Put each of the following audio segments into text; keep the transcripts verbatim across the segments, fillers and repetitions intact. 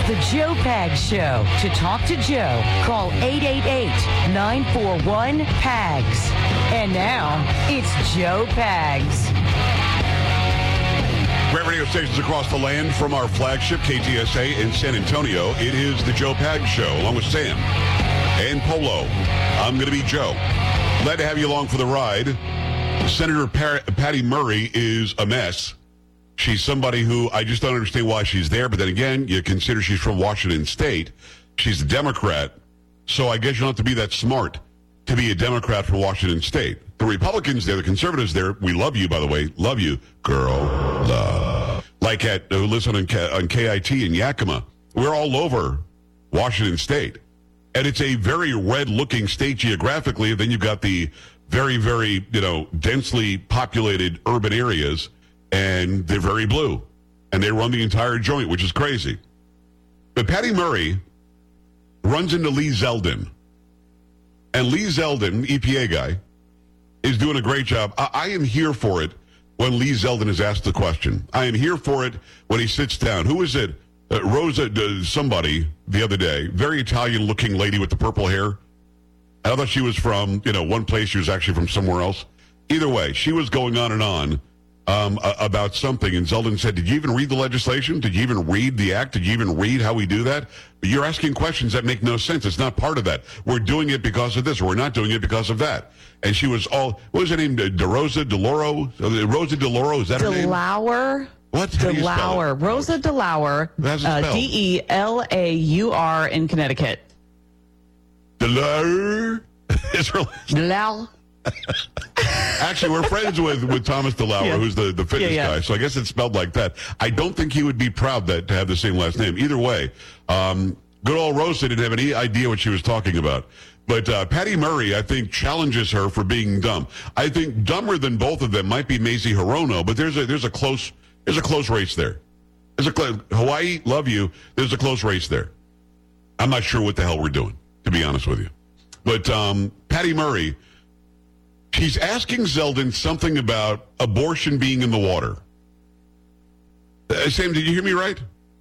The Joe Pags Show. To talk to Joe, call eight eight eight, nine four one, P A G S. And now, it's Joe Pags. Great radio stations across the land from our flagship, K T S A in San Antonio. It is the Joe Pags Show, along with Sam and Polo. I'm going to be Joe. Glad to have you along for the ride. Senator Par- Patty Murray is a mess. She's somebody who I just don't understand why she's there. But then again, you consider she's from Washington State. She's a Democrat. So I guess you don't have to be that smart to be a Democrat from Washington State. The Republicans there, the conservatives there, we love you, by the way. Love you, girl. Love. Like at, who listen on, K, on K I T in Yakima. We're all over Washington State. And it's a very red-looking state geographically. Then you've got the very, very, you know, densely populated urban areas. And they're very blue. And they run the entire joint, which is crazy. But Patty Murray runs into Lee Zeldin. And Lee Zeldin, E P A guy, is doing a great job. I, I am here for it when Lee Zeldin is asked the question. I am here for it when he sits down. Who is it? Uh, Rosa, uh, somebody, the other day. Very Italian-looking lady with the purple hair. I thought she was from, you know, one place. She was actually from somewhere else. Either way, she was going on and on. Um, about something, and Zeldin said, did you even read the legislation? Did you even read the act? Did you even read how we do that? But you're asking questions that make no sense. It's not part of that. We're doing it because of this. We're not doing it because of that. And she was all, what was her name? DeRosa, DeLauro? Rosa DeLauro, is that her name? DeLauer. What? DeLauer. Rosa DeLauer. Uh, D E L A U R in Connecticut. DeLauer? Is her last name? DeLauer. Actually, we're friends with, with Thomas DeLauer, yeah. who's the, the fitness yeah, yeah. guy, so I guess it's spelled like that. I don't think he would be proud that to have the same last name. Either way, um, good old Rosa didn't have any idea what she was talking about. But uh, Patty Murray, I think, challenges her for being dumb. I think dumber than both of them might be Mazie Hirono, but there's a there's a close there's a close race there. There's a cl- Hawaii, love you. There's a close race there. I'm not sure what the hell we're doing, to be honest with you. But um, Patty Murray. She's asking Zeldin something about abortion being in the water. Uh, Sam, did you hear me right?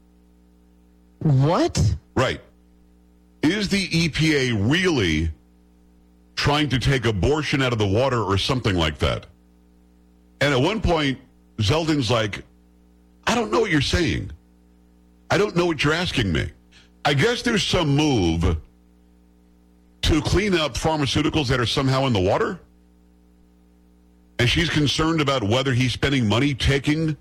What? Right. Is the E P A really trying to take abortion out of the water or something like that? And at one point, Zeldin's like, I don't know what you're saying. I don't know what you're asking me. I guess there's some move to clean up pharmaceuticals that are somehow in the water? And she's concerned about whether he's spending money taking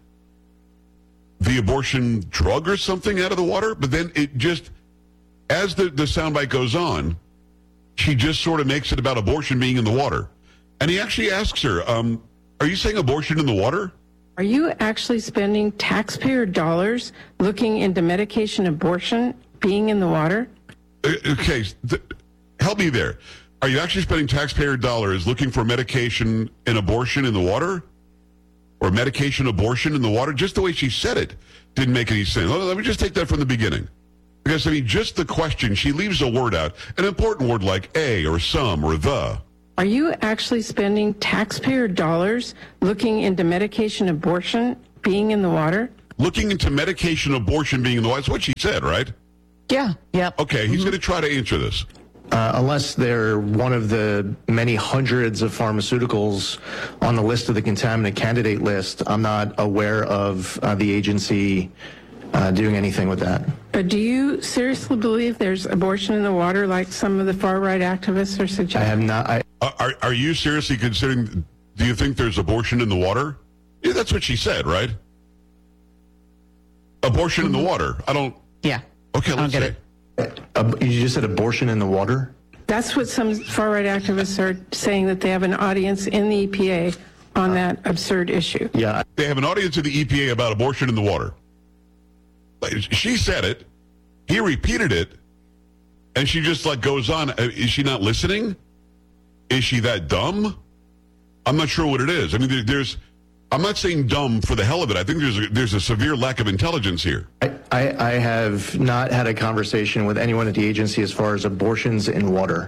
the abortion drug or something out of the water. But then it just, as the, the soundbite goes on, she just sort of makes it about abortion being in the water. And he actually asks her, um, are you saying abortion in the water? Are you actually spending taxpayer dollars looking into medication abortion being in the water? Uh, okay, th- help me there. Are you actually spending taxpayer dollars looking for medication and abortion in the water? Or medication abortion in the water? Just the way she said it didn't make any sense. Let me just take that from the beginning. Because, I mean, just the question, she leaves a word out, an important word like a or some or the. Are you actually spending taxpayer dollars looking into medication abortion being in the water? Looking into medication abortion being in the water. That's what she said, right? Yeah. Yep. Okay, he's mm-hmm. going to try to answer this. Uh, unless they're one of the many hundreds of pharmaceuticals on the list of the contaminant candidate list, I'm not aware of uh, the agency uh, doing anything with that. But do you seriously believe there's abortion in the water like some of the far-right activists are suggesting? I have not. I, are, are you seriously considering, do you think there's abortion in the water? Yeah, that's what she said, right? Abortion mm-hmm. in the water. I don't. Yeah. Okay, let's get see. it. Uh, you just said abortion in the water? That's what some far-right activists are saying, that they have an audience in the E P A on that absurd issue. Yeah. They have an audience in the E P A about abortion in the water. She said it. He repeated it. And she just like goes on. Is she not listening? Is she that dumb? I'm not sure what it is. I mean, there's... I'm not saying dumb for the hell of it. I think there's a, there's a severe lack of intelligence here. I, I, I have not had a conversation with anyone at the agency as far as abortions in water.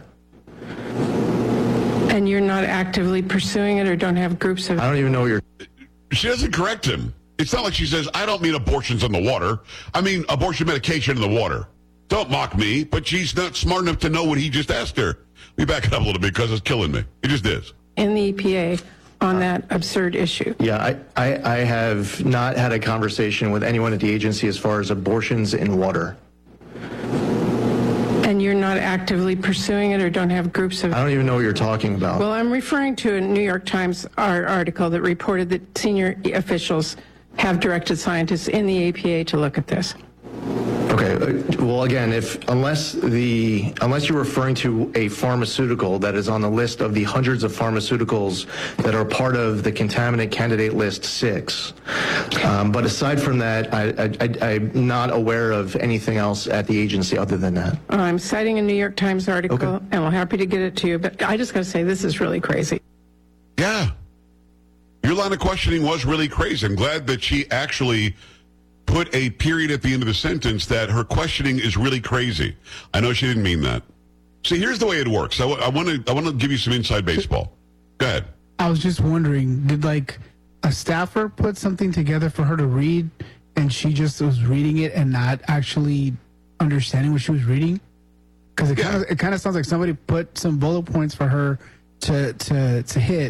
And you're not actively pursuing it or don't have groups of... I don't even know what you're... She doesn't correct him. It's not like she says, I don't mean abortions in the water. I mean abortion medication in the water. Don't mock me, but she's not smart enough to know what he just asked her. Let me back it up a little bit because it's killing me. It just is. In the E P A on that absurd issue. Yeah, I, I, I have not had a conversation with anyone at the agency as far as abortions in water. And you're not actively pursuing it or don't have groups of... I don't even know what you're talking about. Well, I'm referring to a New York Times article that reported that senior officials have directed scientists in the A P A to look at this. Okay. Well, again, if unless the unless you're referring to a pharmaceutical that is on the list of the hundreds of pharmaceuticals that are part of the contaminant candidate list six, um, but aside from that, I, I, I, I'm not aware of anything else at the agency other than that. I'm citing a New York Times article, okay. and I'm happy to get it to you. But I just got to say, this is really crazy. Yeah, your line of questioning was really crazy. I'm glad that she actually put a period at the end of the sentence that her questioning is really crazy. I know she didn't mean that. See, here's the way it works. I, w- I want to I want to give you some inside baseball. Go ahead. I was just wondering, did like a staffer put something together for her to read and she just was reading it and not actually understanding what she was reading? Because it yeah. kind of it kind of sounds like somebody put some bullet points for her to to to hit,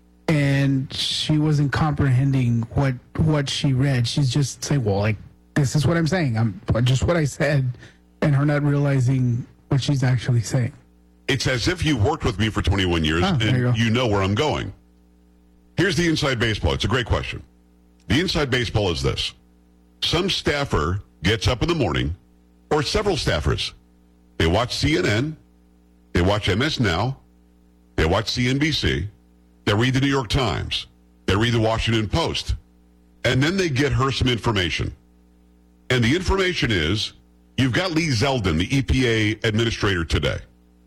and she wasn't comprehending what what she read. She's just saying, well, like, this is what I'm saying. I'm just what I said, and her not realizing what she's actually saying. It's as if you worked with me for twenty-one years, oh, and you, you know where I'm going. Here's the inside baseball. It's a great question. The inside baseball is this. Some staffer gets up in the morning, or several staffers. They watch C N N. They watch M S Now. They watch C N B C. They read the New York Times. They read the Washington Post. And then they get her some information. And the information is, you've got Lee Zeldin, the E P A administrator today.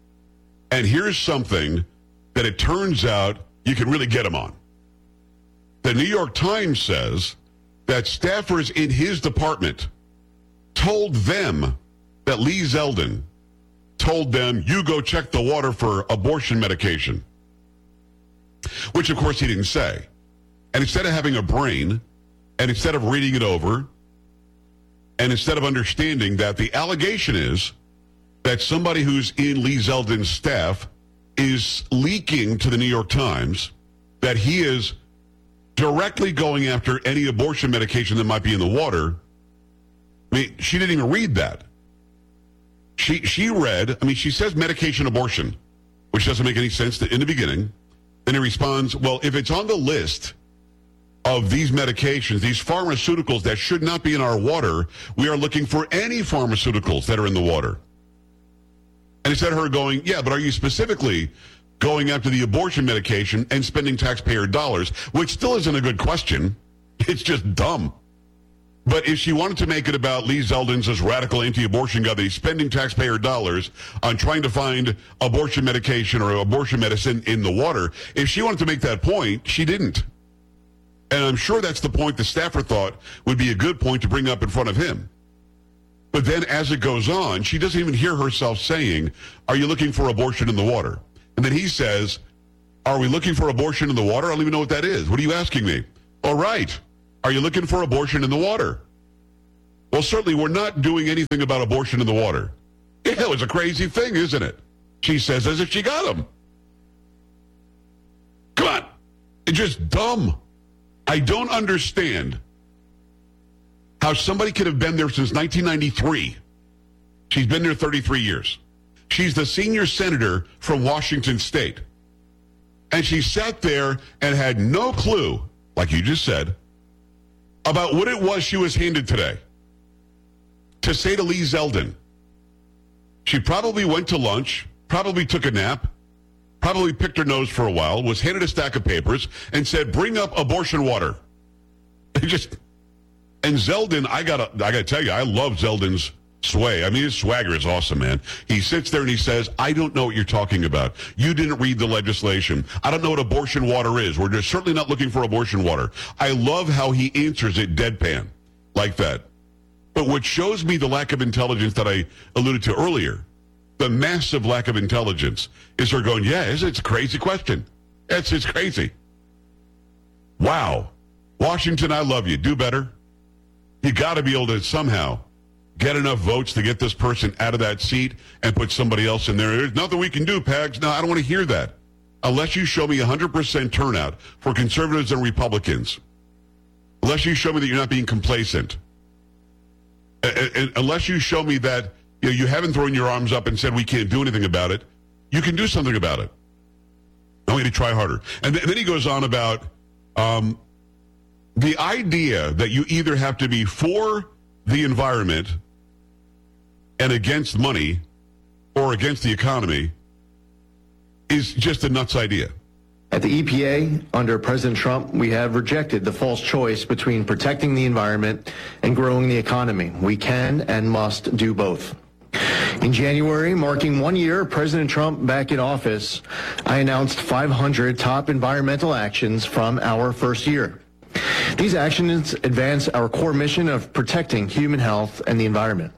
And here's something that it turns out you can really get him on. The New York Times says that staffers in his department told them that Lee Zeldin told them, you go check the water for abortion medication. Which, of course, he didn't say. And instead of having a brain, and instead of reading it over, and instead of understanding that the allegation is that somebody who's in Lee Zeldin's staff is leaking to the New York Times that he is directly going after any abortion medication that might be in the water. I mean, she didn't even read that. She she read, I mean, she says medication abortion, which doesn't make any sense to, in the beginning. Then he responds, well, if it's on the list of these medications, these pharmaceuticals that should not be in our water, we are looking for any pharmaceuticals that are in the water. And instead of her going, yeah, but are you specifically going after the abortion medication and spending taxpayer dollars, which still isn't a good question. It's just dumb. But if she wanted to make it about Lee Zeldin's this radical anti-abortion guy that he's spending taxpayer dollars on trying to find abortion medication or abortion medicine in the water, if she wanted to make that point, she didn't. And I'm sure that's the point the staffer thought would be a good point to bring up in front of him. But then as it goes on, she doesn't even hear herself saying, are you looking for abortion in the water? And then he says, are we looking for abortion in the water? I don't even know what that is. What are you asking me? All right. Are you looking for abortion in the water? Well, certainly we're not doing anything about abortion in the water. Yeah, it was a crazy thing, isn't it? She says as if she got him. Come on. It's just dumb. I don't understand how somebody could have been there since nineteen ninety-three. She's been there thirty-three years. She's the senior senator from Washington State. And she sat there and had no clue, like you just said, about what it was she was handed today. To say to Lee Zeldin, she probably went to lunch, probably took a nap, probably picked her nose for a while, was handed a stack of papers, and said, bring up abortion water. Just, and Zeldin, I gotta, I gotta tell you, I love Zeldin's sway. I mean, his swagger is awesome, man. He sits there and he says, I don't know what you're talking about. You didn't read the legislation. I don't know what abortion water is. We're just certainly not looking for abortion water. I love how he answers it deadpan like that. But what shows me the lack of intelligence that I alluded to earlier, the massive lack of intelligence, is her going, yeah, it's, it's a crazy question. It's, it's crazy. Wow. Washington, I love you. Do better. You got to be able to somehow get enough votes to get this person out of that seat and put somebody else in there. There's nothing we can do, Pags. No, I don't want to hear that. Unless you show me one hundred percent turnout for conservatives and Republicans. Unless you show me that you're not being complacent. And, and unless you show me that you know, you haven't thrown your arms up and said we can't do anything about it, you can do something about it. I want you to try harder. And, th- and then he goes on about um, the idea that you either have to be for the environment and against money or against the economy is just a nuts idea. At the E P A, under President Trump, we have rejected the false choice between protecting the environment and growing the economy. We can and must do both. In January, marking one year of President Trump back in office, I announced five hundred top environmental actions from our first year. These actions advance our core mission of protecting human health and the environment.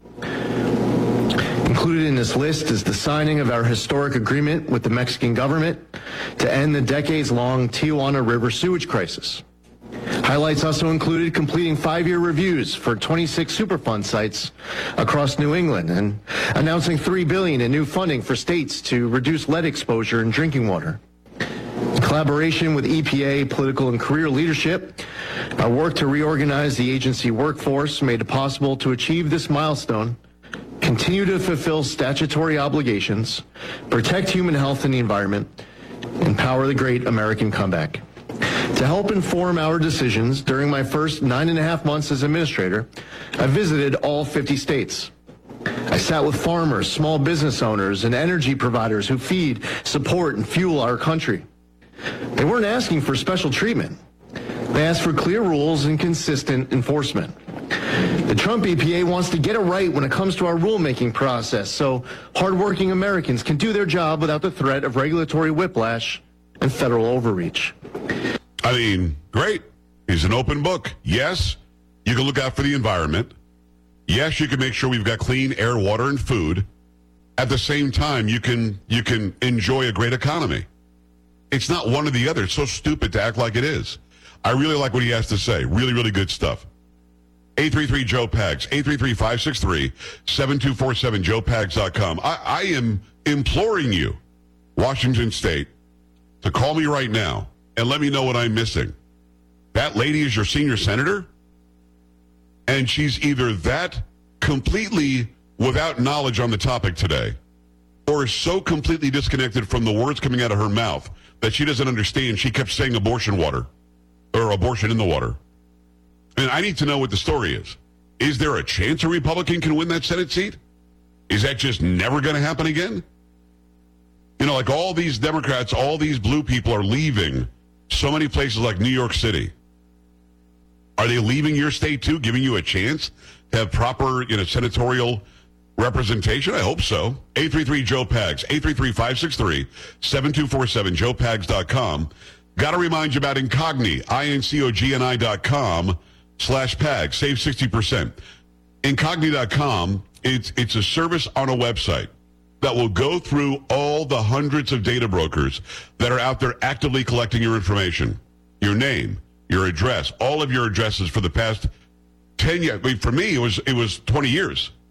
Included in this list is the signing of our historic agreement with the Mexican government to end the decades-long Tijuana River sewage crisis. Highlights also included completing five-year reviews for twenty-six Superfund sites across New England and announcing three billion dollars in new funding for states to reduce lead exposure in drinking water. In collaboration with E P A political and career leadership, our work to reorganize the agency workforce made it possible to achieve this milestone, continue to fulfill statutory obligations, protect human health and the environment, and power the great American comeback. To help inform our decisions during my first nine and a half months as administrator, I visited all fifty states. I sat with farmers, small business owners, and energy providers who feed, support, and fuel our country. They weren't asking for special treatment. They asked for clear rules and consistent enforcement. The Trump E P A wants to get it right when it comes to our rulemaking process so hardworking Americans can do their job without the threat of regulatory whiplash and federal overreach. I mean, great. He's an open book. Yes, you can look out for the environment. Yes, you can make sure we've got clean air, water, and food. At the same time, you can you can enjoy a great economy. It's not one or the other. It's so stupid to act like it is. I really like what he has to say. Really, really good stuff. eight three three Joe Pags, eight three three, five six three, seven two four seven, joe pags dot com. I, I am imploring you, Washington State, to call me right now and let me know what I'm missing. That lady is your senior senator, and she's either that completely without knowledge on the topic today, or is so completely disconnected from the words coming out of her mouth that she doesn't understand. She kept saying abortion water, or abortion in the water. And I need to know what the story is. Is there a chance a Republican can win that Senate seat? Is that just never going to happen again? You know, like all these Democrats, all these blue people are leaving so many places like New York City. Are they leaving your state too, giving you a chance to have proper, you know, senatorial representation? I hope so. eight three three Joe Pags, eight three three, five six three, seven two four seven, joe pags dot com. Got to remind you about Incogni, I N C O G N I dot com slash Pags. Save sixty percent. Incogni dot com, it's, it's a service on a website that will go through all the hundreds of data brokers that are out there actively collecting your information, your name, your address, all of your addresses for the past ten years. I mean, for me, it was it was twenty years.